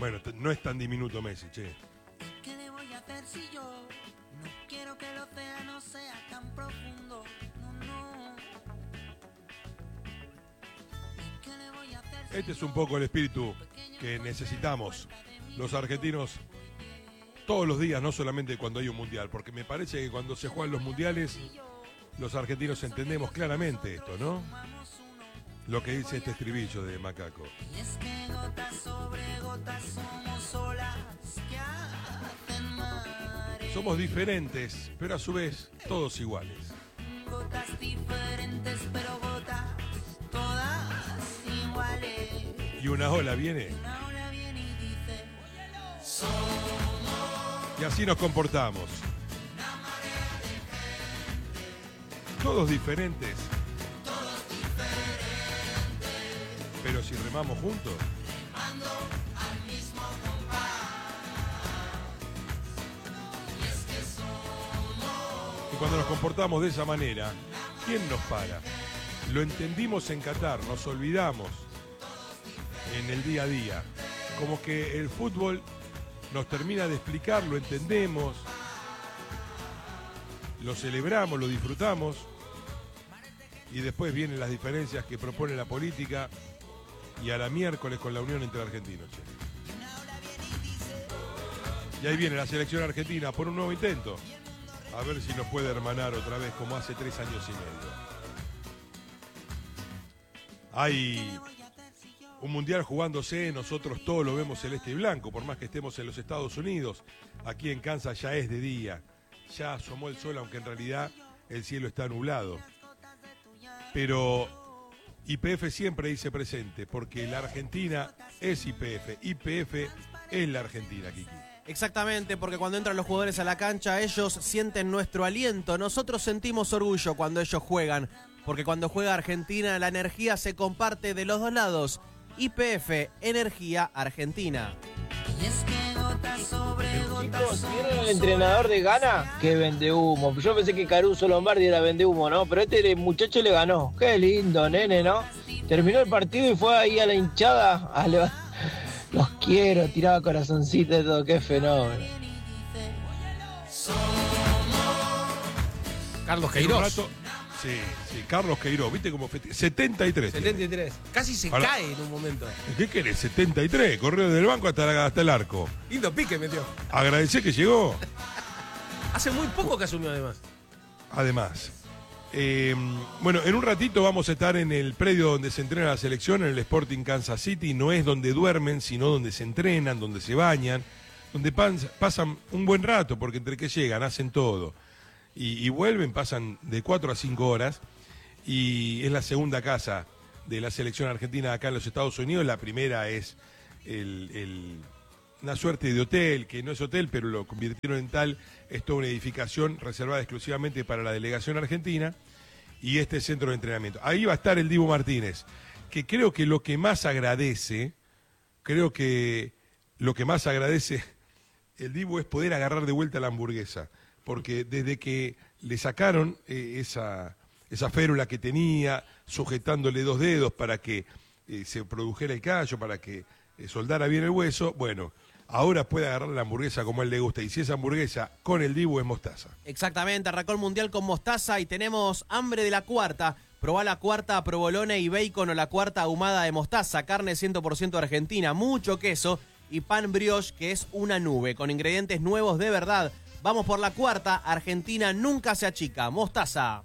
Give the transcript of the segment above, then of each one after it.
Bueno, no es tan diminuto Messi, che. ¿Qué le voy a hacer si yo no quiero que el océano sea tan profundo? No. ¿Qué le voy a hacer si Este es un poco el espíritu que necesitamos los argentinos todos los días, no solamente cuando hay un mundial, porque me parece que cuando se juegan los mundiales, los argentinos entendemos claramente esto, ¿no? Lo que dice este estribillo de Macaco. Y es que gotas sobre gotas somos olas que hacen mares. Somos diferentes, pero a su vez todos iguales. Gotas diferentes, pero gotas todas iguales. Y una ola viene. Una ola viene y dice: Y así nos comportamos. Todos diferentes. Pero si remamos juntos. Y cuando nos comportamos de esa manera, ¿quién nos para? Lo entendimos en Qatar, nos olvidamos en el día a día. Como que el fútbol nos termina de explicar, lo entendemos, lo celebramos, lo disfrutamos, y después vienen las diferencias que propone la política, y a la miércoles con la unión entre argentinos. Che. Y ahí viene la selección argentina por un nuevo intento. A ver si nos puede hermanar otra vez como hace 3 años y medio. Hay un mundial jugándose, nosotros todos lo vemos celeste y blanco, por más que estemos en los Estados Unidos. Aquí en Kansas ya es de día, ya asomó el sol, aunque en realidad el cielo está nublado. Pero YPF siempre dice presente, porque la Argentina es YPF, YPF es la Argentina, Kiki. Exactamente, porque cuando entran los jugadores a la cancha, ellos sienten nuestro aliento. Nosotros sentimos orgullo cuando ellos juegan, porque cuando juega Argentina, la energía se comparte de los dos lados. YPF, Energía Argentina. Y es que gotas sobre gotas Chicos, somos ¿vieron el entrenador de Ghana? Que vende humo. Yo pensé que Caruso Lombardi era vende humo, ¿no? Pero este muchacho le ganó. Qué lindo, nene, ¿no? Terminó el partido y fue ahí a la hinchada a levantar. Los quiero, tiraba corazoncito y todo, qué fenómeno. Carlos En un Queiroz. rato, sí, Carlos Queiroz, ¿viste cómo 73. 73. Casi se Ahora- cae en un momento. ¿Qué querés? 73, corrió desde el banco hasta el arco. Lindo pique metió. Agradecé que llegó. Hace muy poco que asumió además. Además, bueno, en un ratito vamos a estar en el predio donde se entrena la selección, en el Sporting Kansas City. No es donde duermen, sino donde se entrenan, donde se bañan, donde pasan un buen rato, porque entre que llegan, hacen todo. Y vuelven, pasan de 4 a 5 horas. Y es la segunda casa de la selección argentina acá en los Estados Unidos. La primera es una suerte de hotel, que no es hotel, pero lo convirtieron en tal. Es toda una edificación reservada exclusivamente para la delegación argentina. Y este centro de entrenamiento. Ahí va a estar el Dibu Martínez, que creo que lo que más agradece el Dibu es poder agarrar de vuelta la hamburguesa. Porque desde que le sacaron esa férula que tenía, sujetándole 2 dedos para que se produjera el callo, para que soldara bien el hueso, bueno, ahora puede agarrar la hamburguesa como a él le gusta. Y si esa hamburguesa con el Dibu es mostaza. Exactamente, arrancó el Mundial con mostaza y tenemos hambre de la cuarta. Probá la cuarta provolone y bacon o la cuarta ahumada de mostaza, carne 100% argentina, mucho queso y pan brioche que es una nube, con ingredientes nuevos de verdad. Vamos por la cuarta, Argentina nunca se achica, mostaza.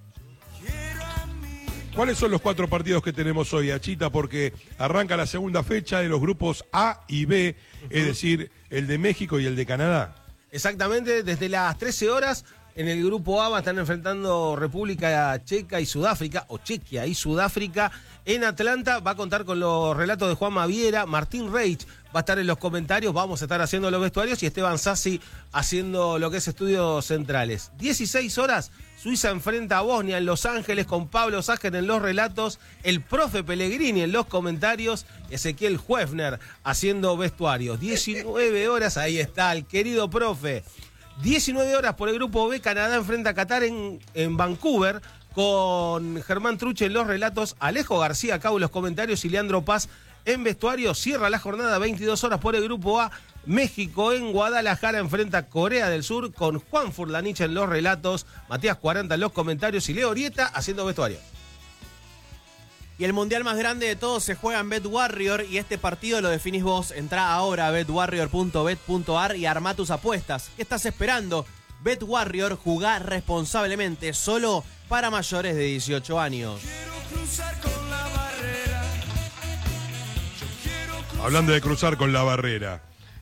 ¿Cuáles son los 4 partidos que tenemos hoy, Achita? Porque arranca la segunda fecha de los grupos A y B, es decir, el de México y el de Canadá. Exactamente, desde las 13 horas en el grupo A van a estar enfrentando República Checa y Sudáfrica, o Chequia y Sudáfrica. En Atlanta va a contar con los relatos de Juan Maviera, Martín Reich va a estar en los comentarios, vamos a estar haciendo los vestuarios y Esteban Sassi haciendo lo que es estudios centrales. 16 horas, Suiza enfrenta a Bosnia en Los Ángeles con Pablo Ságer en los relatos, el profe Pellegrini en los comentarios, Ezequiel Huefner haciendo vestuarios. 19 horas, ahí está el querido profe. 19 horas por el grupo B, Canadá enfrenta a Qatar en Vancouver con Germán Truche en los relatos, Alejo García acá en los comentarios y Leandro Paz En vestuario cierra la jornada 22 horas por el Grupo A. México en Guadalajara enfrenta a Corea del Sur con Juan Furlanich en los relatos, Matías 40 en los comentarios y Leo Orieta haciendo vestuario. Y el mundial más grande de todos se juega en BetWarrior y este partido lo definís vos. Entrá ahora a betwarrior.bet.ar y armá tus apuestas. ¿Qué estás esperando? BetWarrior, jugá responsablemente, solo para mayores de 18 años. Hablando de cruzar con la barrera,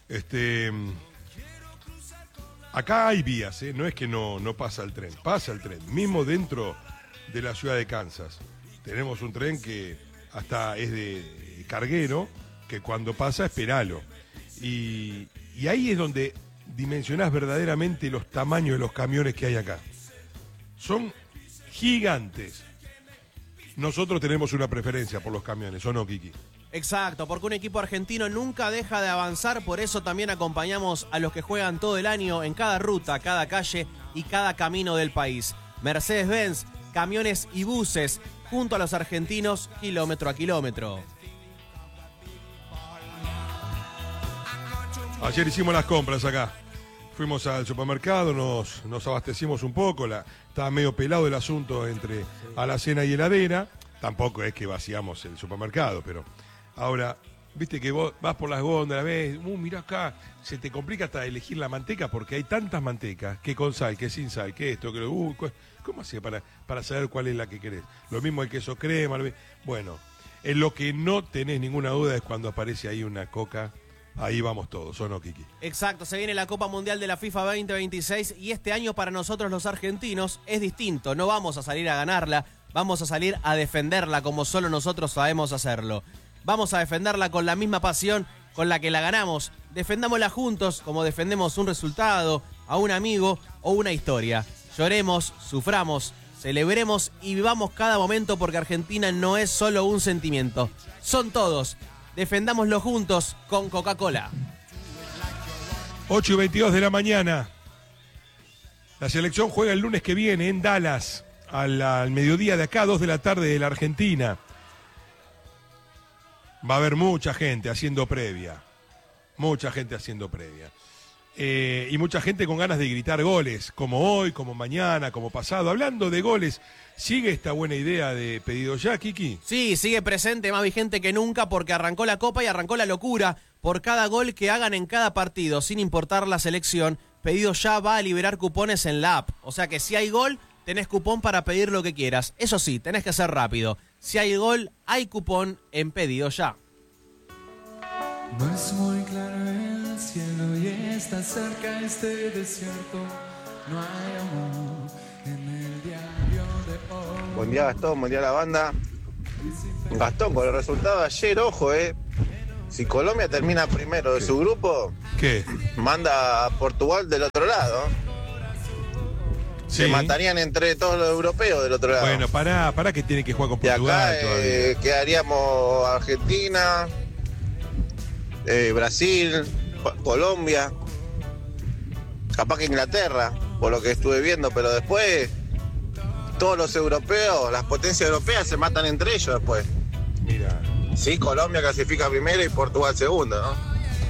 acá hay vías, no es que no pasa el tren, pasa el tren, mismo dentro de la ciudad de Kansas. Tenemos un tren que hasta es de carguero, que cuando pasa esperalo. Y ahí es donde dimensionás verdaderamente los tamaños de los camiones que hay acá. Son gigantes. Nosotros tenemos una preferencia por los camiones, ¿o no, Kiki? Exacto, porque un equipo argentino nunca deja de avanzar, por eso también acompañamos a los que juegan todo el año en cada ruta, cada calle y cada camino del país. Mercedes-Benz, camiones y buses, junto a los argentinos, kilómetro a kilómetro. Ayer hicimos las compras acá. Fuimos al supermercado, nos abastecimos un poco, estaba medio pelado el asunto entre alacena y heladera. Tampoco es que vaciamos el supermercado, pero ahora, viste que vos vas por las góndolas, ves, mirá acá, se te complica hasta elegir la manteca porque hay tantas mantecas, que con sal, que sin sal, que esto, que lo... ¿Cómo hacía para saber cuál es la que querés? Lo mismo el queso crema, bueno, en lo que no tenés ninguna duda es cuando aparece ahí una coca. Ahí vamos todos, ¿o no, Kiki? Exacto, se viene la Copa Mundial de la FIFA 2026 y este año para nosotros los argentinos es distinto. No vamos a salir a ganarla, vamos a salir a defenderla como solo nosotros sabemos hacerlo. Vamos a defenderla con la misma pasión con la que la ganamos. Defendámosla juntos como defendemos un resultado, a un amigo o una historia. Lloremos, suframos, celebremos y vivamos cada momento porque Argentina no es solo un sentimiento, son todos. Defendámoslo juntos con Coca-Cola. 8:22 de la mañana. La selección juega el lunes que viene en Dallas, al mediodía de acá, 2 de la tarde de la Argentina. Va a haber mucha gente haciendo previa. Mucha gente haciendo previa. Y mucha gente con ganas de gritar goles, como hoy, como mañana, como pasado. Hablando de goles, ¿sigue esta buena idea de pedido ya, Kiki? Sí, sigue presente, más vigente que nunca, porque arrancó la Copa y arrancó la locura. Por cada gol que hagan en cada partido, sin importar la selección, Pedido Ya va a liberar cupones en la app. O sea que si hay gol, tenés cupón para pedir lo que quieras. Eso sí, tenés que ser rápido. Si hay gol, hay cupón en Pedido Ya. No es muy claro el cielo y está cerca este desierto. No hay amor en el diario de hoy. Buen día, Gastón, buen día la banda. Gastón, con el resultado de ayer, ojo, si Colombia termina primero de su grupo, ¿qué? Manda a Portugal del otro lado. Sí. Se matarían entre todos los europeos del otro lado. Bueno, pará que tiene que jugar con Y Portugal acá todavía. quedaríamos Argentina, Brasil, Colombia, capaz que Inglaterra, por lo que estuve viendo, pero después todos los europeos, las potencias europeas se matan entre ellos después. Mira. Sí, Colombia clasifica primero y Portugal segundo, ¿no?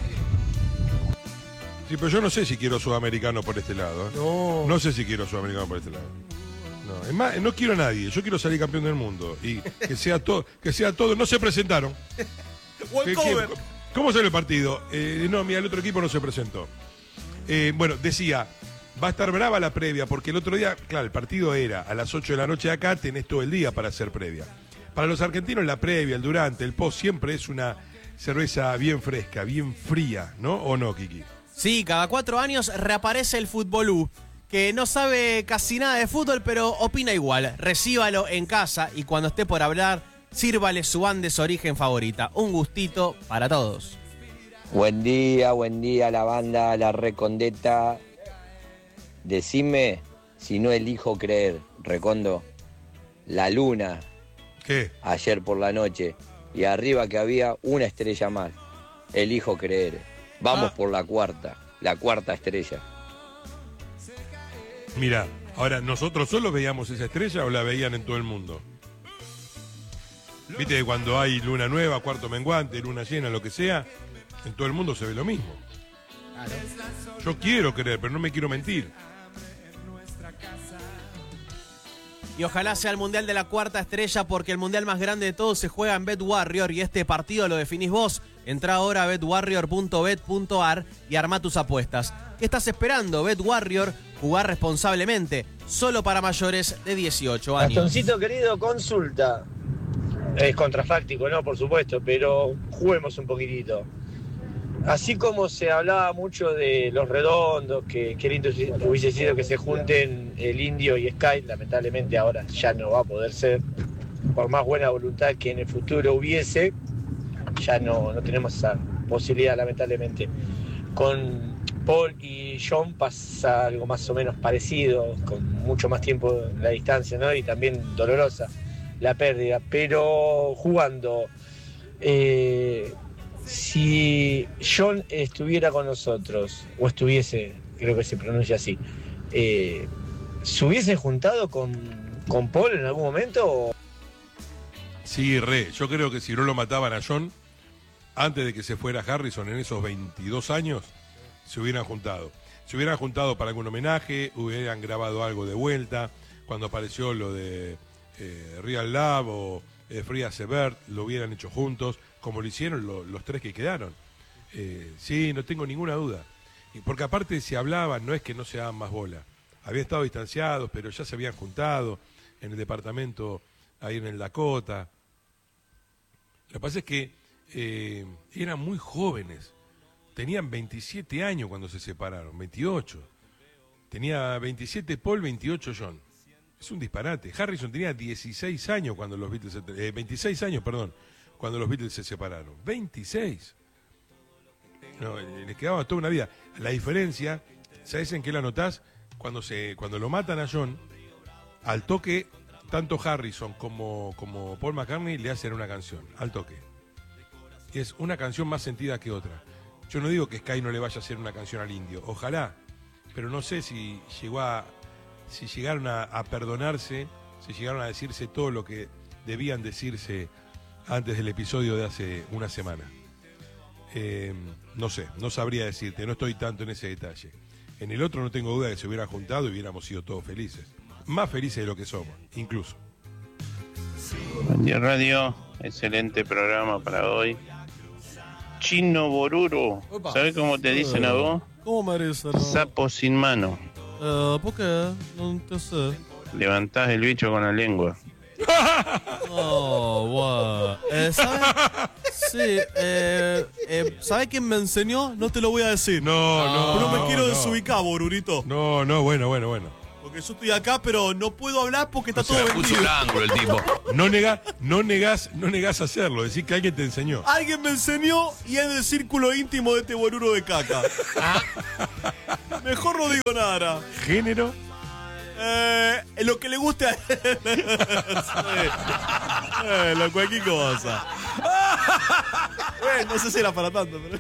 Sí, pero yo no sé si quiero sudamericano por este lado. No sé si quiero sudamericano por este lado. No, es más, no quiero a nadie. Yo quiero salir campeón del mundo y que sea todo. No se presentaron. ¿Cómo salió el partido? No, mira, el otro equipo no se presentó. Bueno, decía, va a estar brava la previa, porque el otro día, claro, el partido era a las 8 de la noche de acá, tenés todo el día para hacer previa. Para los argentinos la previa, el durante, el post, siempre es una cerveza bien fresca, bien fría, ¿no? ¿O no, Kiki? Sí, cada 4 años reaparece el Futbolú, que no sabe casi nada de fútbol, pero opina igual. Recíbalo en casa y cuando esté por hablar, sírvale su Andes origen favorita. Un gustito para todos. Buen día la banda, la Recondeta. Decime si no elijo creer, Recondo. La luna. ¿Qué? Ayer por la noche. Y arriba que había una estrella más. Elijo creer. Vamos por la cuarta estrella. Mira, ahora, ¿nosotros solo veíamos esa estrella o la veían en todo el mundo? Viste que cuando hay luna nueva, cuarto menguante, luna llena, lo que sea, en todo el mundo se ve lo mismo. Claro. Yo quiero creer, pero no me quiero mentir. Y ojalá sea el Mundial de la Cuarta Estrella, porque el Mundial más grande de todos se juega en BetWarrior y este partido lo definís vos. Entrá ahora a betwarrior.bet.ar y armá tus apuestas. ¿Qué estás esperando? BetWarrior, jugar responsablemente, solo para mayores de 18 años. Gastoncito querido, consulta. Es contrafáctico, ¿no? Por supuesto, pero juguemos un poquitito. Así como se hablaba mucho de los redondos, que lindo hubiese sido que se junten el Indio y Sky, lamentablemente ahora ya no va a poder ser, por más buena voluntad que en el futuro hubiese, ya no tenemos esa posibilidad, lamentablemente. Con Paul y John pasa algo más o menos parecido, con mucho más tiempo en la distancia, ¿no? Y también dolorosa la pérdida, pero jugando... si John estuviera con nosotros, o estuviese, creo que se pronuncia así, ¿se hubiese juntado con Paul en algún momento? Sí, yo creo que si no lo mataban a John, antes de que se fuera Harrison en esos 22 años, se hubieran juntado. Se hubieran juntado para algún homenaje, hubieran grabado algo de vuelta, cuando apareció lo de Real Love o Free as a Bird, lo hubieran hecho juntos, como lo hicieron los tres que quedaron. Sí, no tengo ninguna duda. Y porque aparte se hablaban, no es que no se daban más bola. Habían estado distanciados, pero ya se habían juntado en el departamento ahí en el Dakota. Lo que pasa es que eran muy jóvenes. Tenían 27 años cuando se separaron, 28. Tenía 27 Paul, 28 John. Es un disparate. Harrison tenía 16 años cuando los Beatles 26 años, perdón, cuando los Beatles se separaron. 26. No, les quedaba toda una vida. La diferencia, ¿sabes en qué la notás? Cuando lo matan a John, al toque, tanto Harrison como Paul McCartney le hacen una canción, al toque. Y es una canción más sentida que otra. Yo no digo que Sky no le vaya a hacer una canción al Indio, ojalá, pero no sé si llegaron a perdonarse, si llegaron a decirse todo lo que debían decirse antes del episodio de hace una semana. No sé, no sabría decirte, no estoy tanto en ese detalle. En el otro no tengo duda de que se hubieran juntado y hubiéramos sido todos felices. Más felices de lo que somos, incluso. Buen día, radio. Excelente programa para hoy. Chino Boruro. ¿Sabes cómo te dicen a vos? ¿Cómo me dicen? Sapo sin mano. ¿Por qué? No te sé. Levantás el bicho con la lengua. Oh, wow. ¿Sabes? Sí, ¿sabes quién me enseñó? No te lo voy a decir. No me quiero desubicar, Borurito. No, bueno. Porque yo estoy acá, pero no puedo hablar porque está todo vendido. Puso el ángulo el tipo. No negás hacerlo, decir que alguien te enseñó. Alguien me enseñó y es del círculo íntimo de este boruro de caca. Mejor no digo nada. ¿Género? Lo que le guste a él. Cualquier cosa. No sé si era para tanto, pero...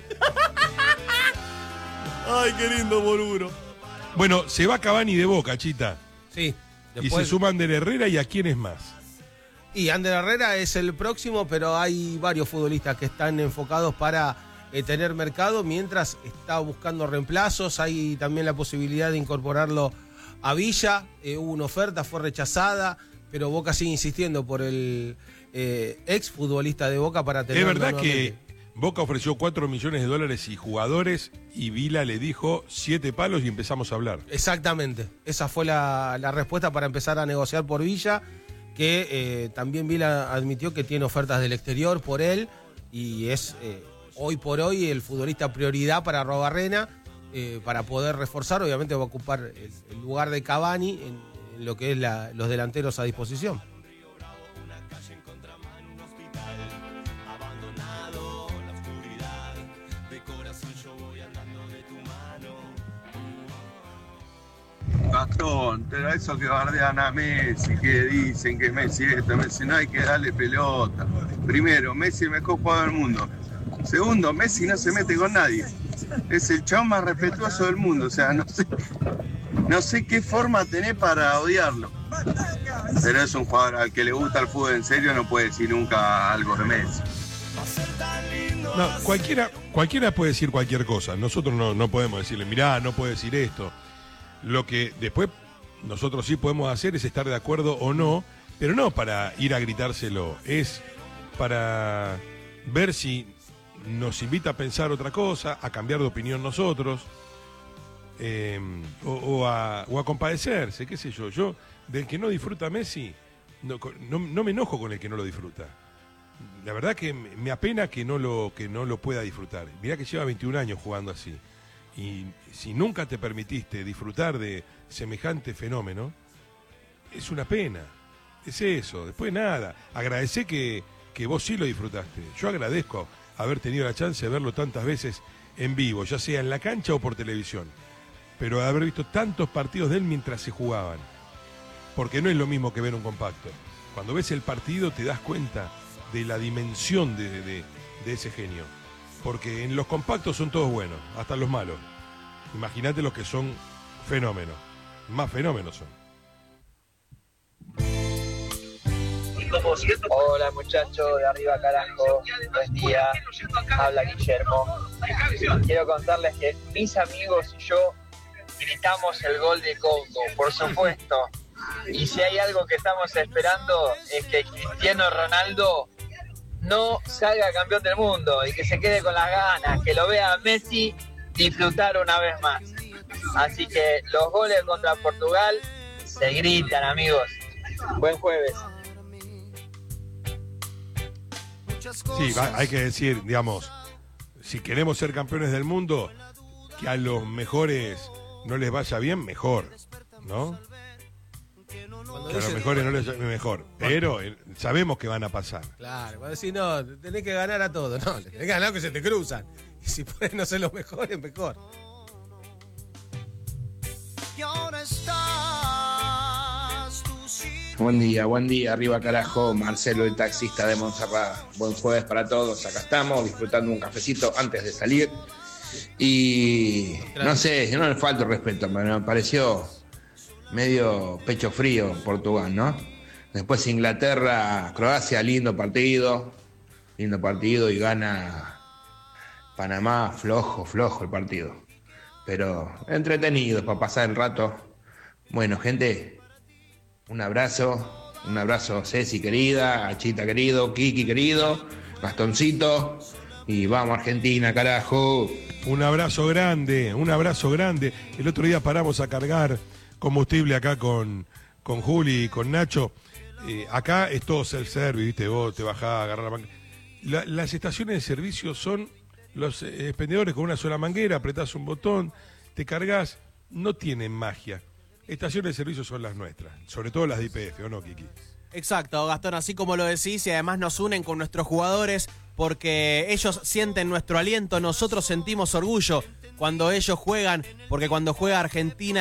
Ay, qué lindo boruro. Bueno, se va Cavani de Boca, Chita. Sí. Y se suma Ander Herrera, ¿y a quién es más? Y Ander Herrera es el próximo, pero hay varios futbolistas que están enfocados para tener mercado, mientras está buscando reemplazos. Hay también la posibilidad de incorporarlo a Villa. Hubo una oferta, fue rechazada, pero Boca sigue insistiendo por el ex futbolista de Boca para tenerlo. Es verdad nuevamente. que Boca ofreció $4 millones y jugadores, y Vila le dijo 7 palos y empezamos a hablar. Exactamente, esa fue la respuesta para empezar a negociar por Villa, que también Vila admitió que tiene ofertas del exterior por él, y es hoy por hoy el futbolista prioridad para Arrobarrena, para poder reforzar. Obviamente va a ocupar el lugar de Cavani en lo que es los delanteros a disposición. Gastón, pero eso que bardean a Messi, que dicen que Messi esto, Messi no, hay que darle pelota. Primero, Messi el mejor jugador del mundo. Segundo, Messi no se mete con nadie. Es el chabón más respetuoso del mundo. O sea, no sé qué forma tenés para odiarlo. Pero es un jugador al que le gusta el fútbol en serio, no puede decir nunca algo de Messi. No, cualquiera puede decir cualquier cosa. Nosotros no podemos decirle, mirá, no puede decir esto. Lo que después nosotros sí podemos hacer es estar de acuerdo o no, pero no para ir a gritárselo, es para ver si nos invita a pensar otra cosa, a cambiar de opinión nosotros, o a compadecerse, qué sé yo. Yo, del que no disfruta Messi, no me enojo con el que no lo disfruta. La verdad que me apena que no lo pueda disfrutar. Mirá que lleva 21 años jugando así. Y si nunca te permitiste disfrutar de semejante fenómeno, es una pena. Es eso. Después nada. Agradecé que vos sí lo disfrutaste. Yo agradezco haber tenido la chance de verlo tantas veces en vivo, ya sea en la cancha o por televisión. Pero haber visto tantos partidos de él mientras se jugaban. Porque no es lo mismo que ver un compacto. Cuando ves el partido te das cuenta de la dimensión de ese genio. Porque en los compactos son todos buenos, hasta los malos. Imagínate los que son fenómenos. Más fenómenos son. Hola muchachos, de arriba carajo, buen día, habla Guillermo. Quiero contarles que mis amigos y yo gritamos el gol de Congo, por supuesto. Y si hay algo que estamos esperando es que Cristiano Ronaldo no salga campeón del mundo y que se quede con las ganas, que lo vea a Messi disfrutar una vez más. Así que los goles contra Portugal se gritan, amigos. Buen jueves. Sí, hay que decir, digamos, si queremos ser campeones del mundo, que a los mejores no les vaya bien, mejor, ¿no? Que a los mejores no les vaya bien, mejor. Pero sabemos que van a pasar. Claro, cuando decís, no, tenés que ganar a todos. No, tenés que ganar que se te cruzan. Y si pueden no ser los mejores, mejor. Buen día, arriba carajo, Marcelo el taxista de Montserrat. Buen jueves para todos, acá estamos disfrutando un cafecito antes de salir. Y no sé, no le falta respeto, pero me pareció medio pecho frío Portugal, ¿no? Después Inglaterra, Croacia, lindo partido y gana Panamá, flojo el partido. Pero entretenido para pasar el rato. Bueno, gente, un abrazo Ceci querida, Achita querido, Kiki querido, Gastoncito, y vamos Argentina, carajo. Un abrazo grande. El otro día paramos a cargar combustible acá con Juli y con Nacho. Acá es todo self-service, ¿viste? Vos te bajás, agarrás la manguera. Las estaciones de servicio son los expendedores con una sola manguera, apretás un botón, te cargas, no tienen magia. Estaciones de servicio son las nuestras, sobre todo las de YPF, ¿o no, Kiki? Exacto, Gastón, así como lo decís, y además nos unen con nuestros jugadores porque ellos sienten nuestro aliento, nosotros sentimos orgullo cuando ellos juegan, porque cuando juega Argentina